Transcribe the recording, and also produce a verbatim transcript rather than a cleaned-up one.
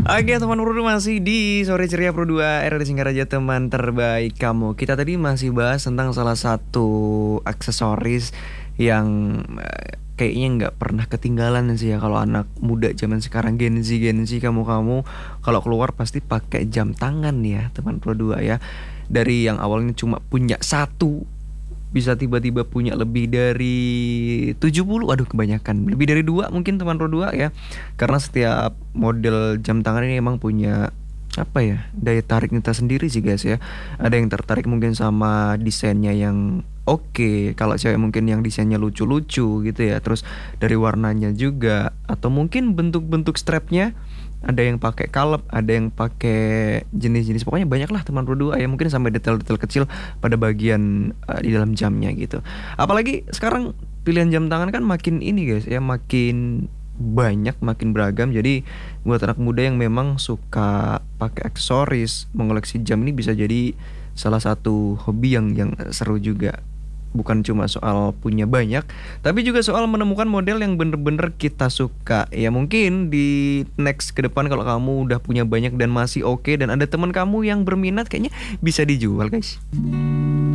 Oke teman Pro dua masih di Sore Ceria Pro dua Era di Singaraja teman terbaik kamu. Kita tadi masih bahas tentang salah satu aksesoris yang eh, kayaknya nggak pernah ketinggalan sih ya kalau anak muda zaman sekarang, Gen Z Gen Z kamu-kamu kalau keluar pasti pakai jam tangan ya teman Pro dua ya. Dari yang awalnya cuma punya satu bisa tiba-tiba punya lebih dari tujuh puluh, aduh kebanyakan, lebih dari dua mungkin teman Pro dua ya, karena setiap model jam tangan ini emang punya apa ya, daya tariknya sendiri sih guys ya. Ada yang tertarik mungkin sama desainnya yang oke, kalau cewek mungkin yang desainnya lucu-lucu gitu ya, terus dari warnanya juga, atau mungkin bentuk-bentuk strapnya. Ada yang pakai kalep, ada yang pakai jenis-jenis, pokoknya banyak lah teman Pro dua ya, mungkin sampai detail-detail kecil pada bagian uh, di dalam jamnya gitu. Apalagi sekarang pilihan jam tangan kan makin ini guys ya, makin banyak, makin beragam. Jadi buat anak muda yang memang suka pakai aksesoris, mengoleksi jam ini bisa jadi salah satu hobi yang yang seru juga. Bukan cuma soal punya banyak, tapi juga soal menemukan model yang bener-bener kita suka. Ya mungkin di next ke depan kalau kamu udah punya banyak dan masih oke, dan ada teman kamu yang berminat, kayaknya bisa dijual guys.